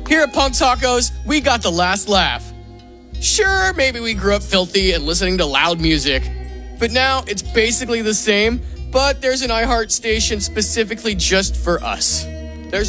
Here at Punk Tacos, we got the last laugh. Sure, maybe we grew up filthy and listening to loud music, but now it's basically the same, but there's an iHeart station specifically just for us.